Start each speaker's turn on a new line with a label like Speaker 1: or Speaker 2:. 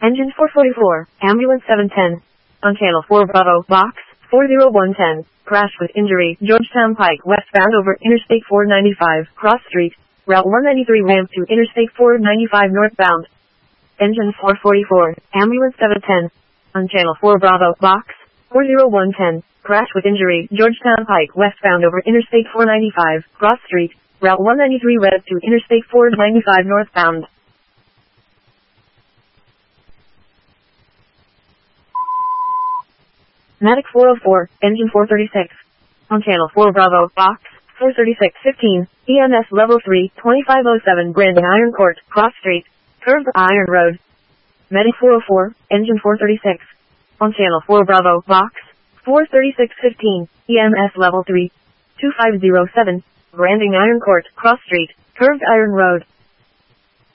Speaker 1: Engine 444, Ambulance 710. On Channel 4 Bravo, Box 40110. Crash with injury, Georgetown Pike westbound over Interstate 495, Cross Street, Route 193 ramp to Interstate 495 northbound. Engine 444, Ambulance 710. On Channel 4 Bravo, Box 40110. Crash with injury, Georgetown Pike westbound over Interstate 495, Cross Street, Route 193 rev to Interstate 495 northbound. Medic 404, Engine 436. On Channel 4 Bravo, Box 43615, EMS Level 3, 2507 Brandon Iron Court, Cross Street, Curved Iron Road. Medic 404, Engine 436. On Channel 4 Bravo, Box 43615, EMS Level 3, 2507, Branding Iron Court, Cross Street, Curved Iron Road.